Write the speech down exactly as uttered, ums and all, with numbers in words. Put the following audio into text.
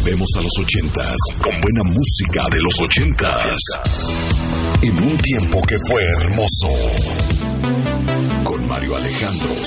Volvemos a los ochentas con buena música de los ochentas. En un tiempo que fue hermoso. Con Mario Alejandro